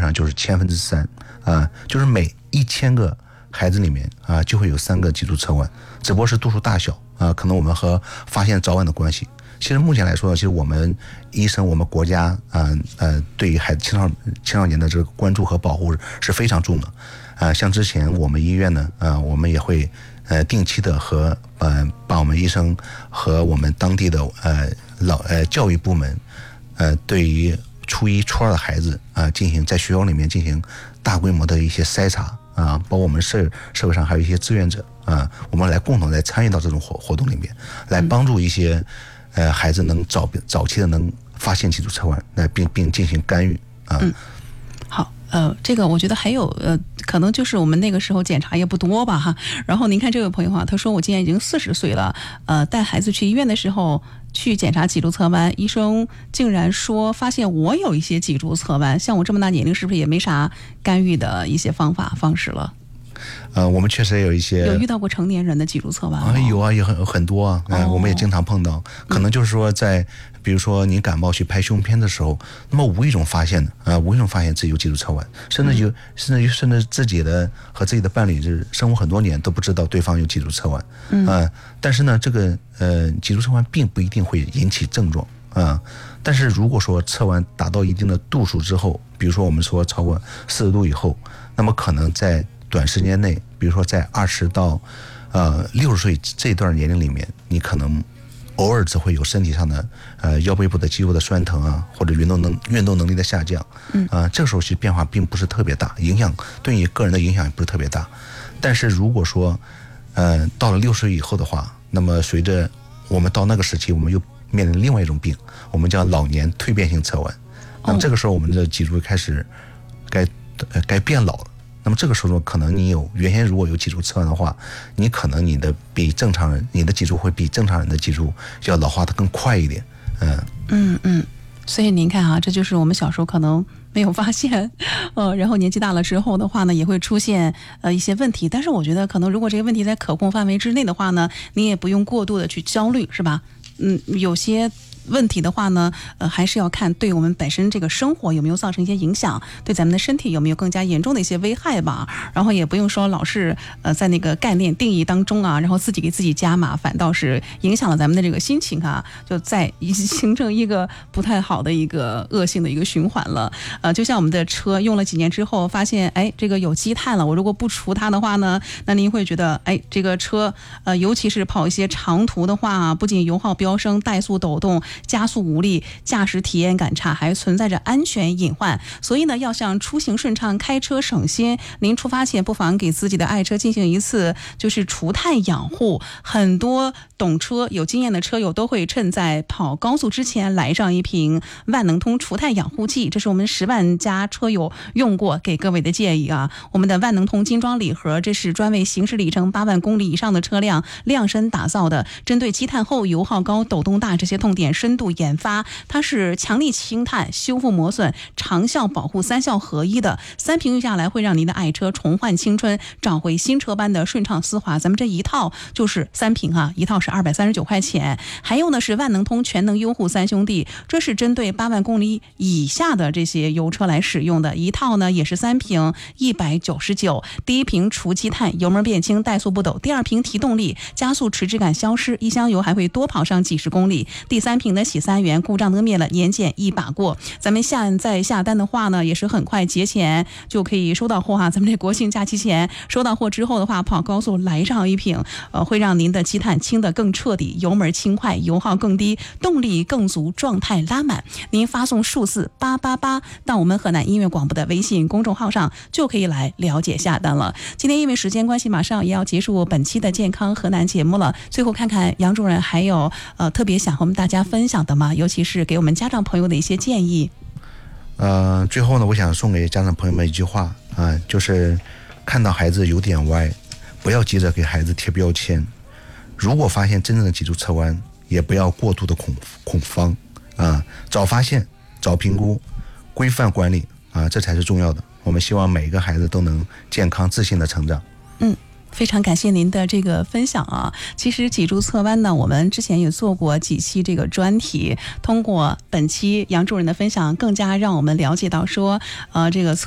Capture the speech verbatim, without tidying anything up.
上就是千分之三啊，就是每一千个孩子里面啊就会有三个脊柱侧弯，只不过是度数大小啊，可能我们和发现早晚的关系。其实目前来说，其实我们医生，我们国家啊呃对于孩子青少青少年的这个关注和保护是非常重的啊。像之前我们医院呢，啊我们也会呃定期的和呃把我们医生和我们当地的呃老呃教育部门呃对于初一、初二的孩子啊，进行在学校里面进行大规模的一些筛查啊，包括我们社社会上还有一些志愿者啊，我们来共同来参与到这种活活动里面，来帮助一些呃孩子能早早期的能发现脊柱侧弯，来并并进行干预啊。 嗯，好。呃，这个我觉得还有呃，可能就是我们那个时候检查也不多吧哈。然后您看这位朋友哈，他说我今年已经四十岁了，呃，带孩子去医院的时候去检查脊柱侧弯，医生竟然说发现我有一些脊柱侧弯，像我这么大年龄是不是也没啥干预的一些方法方式了？ 呃，我们确实也有一些有遇到过成年人的脊柱侧弯吗？ 啊，有啊，也很很多啊，呃哦、我们也经常碰到。可能就是说在，比如说你感冒去拍胸片的时候，那么无意中发现的啊、呃，无意中发现自己有脊柱侧弯，甚至有、嗯、甚至甚至自己的和自己的伴侣就是生活很多年都不知道对方有脊柱侧弯，嗯、呃，但是呢，这个呃脊柱侧弯并不一定会引起症状啊、呃，但是如果说侧弯达到一定的度数之后，比如说我们说超过四十度以后，那么可能在短时间内，比如说在二十到呃六十岁这段年龄里面，你可能偶尔只会有身体上的呃腰背部的肌肉的酸疼啊，或者运动能运动能力的下降，嗯啊、呃，这个时候其实变化并不是特别大，影响对你个人的影响也不是特别大。但是如果说呃到了六十岁以后的话，那么随着我们到那个时期，我们又面临另外一种病，我们叫老年蜕变性侧弯。那么这个时候我们的脊柱开始该呃该变老了。那么这个时候可能你有原先如果有脊柱侧弯的话，你可能你的比正常人你的脊柱会比正常人的脊柱要老化的更快一点，嗯嗯嗯，所以您看啊，这就是我们小时候可能没有发现，呃，然后年纪大了之后的话呢，也会出现呃一些问题。但是我觉得可能如果这个问题在可控范围之内的话呢，你也不用过度的去焦虑，是吧？嗯，有些问题的话呢，呃，还是要看对我们本身这个生活有没有造成一些影响，对咱们的身体有没有更加严重的一些危害吧。然后也不用说老是呃在那个概念定义当中啊，然后自己给自己加码，反倒是影响了咱们的这个心情啊，就再形成一个不太好的一个恶性的一个循环了。呃，就像我们的车用了几年之后，发现哎这个有积碳了，我如果不除它的话呢，那您会觉得哎这个车呃尤其是跑一些长途的话，不仅油耗飙升，怠速抖动，加速无力，驾驶体验感差，还存在着安全隐患。所以呢，要想出行顺畅，开车省心，您出发前不妨给自己的爱车进行一次就是除碳养护。很多懂车有经验的车友都会趁在跑高速之前来上一瓶万能通除碳养护剂，这是我们十万家车友用过给各位的建议啊。我们的万能通精装礼盒，这是专为行驶里程八万公里以上的车辆量身打造的，针对积碳后、油耗高、抖动大这些痛点深度研发，它是强力清碳、修复磨损、长效保护三效合一的，三瓶用下来会让您的爱车重焕青春，找回新车般的顺畅丝滑。咱们这一套就是三瓶啊，一套是二百三十九块钱。还有呢是万能通全能优护三兄弟，这是针对八万公里以下的这些油车来使用的，一套呢也是三瓶一百九十九。第一瓶除积碳，油门变轻，怠速不抖；第二瓶提动力，加速迟滞感消失，一箱油还会多跑上几十公里；第三瓶的洗三元，故障灯灭了，年检一把过。咱们下在下单的话呢，也是很快节前就可以收到货哈。咱们这国庆假期前收到货之后的话，跑高速来上一瓶，呃，会让您的积碳清得更彻底，油门轻快，油耗更低，动力更足，状态拉满。您发送数字八八八到我们河南音乐广播的微信公众号上，就可以来了解下单了。今天因为时间关系，马上也要结束本期的健康河南节目了。最后看看杨主任还有呃特别想和我们大家分享的吗？尤其是给我们家长朋友的一些建议。 呃，最后呢，我想送给家长朋友们一句话啊、呃，就是看到孩子有点歪，不要急着给孩子贴标签。如果发现真正的脊柱侧弯，也不要过度的恐恐慌啊，早发现、早评估、规范管理啊，这才是重要的。我们希望每一个孩子都能健康自信的成长。 嗯。非常感谢您的这个分享啊！其实脊柱侧弯呢，我们之前也做过几期这个专题，通过本期杨主任的分享，更加让我们了解到说，呃，这个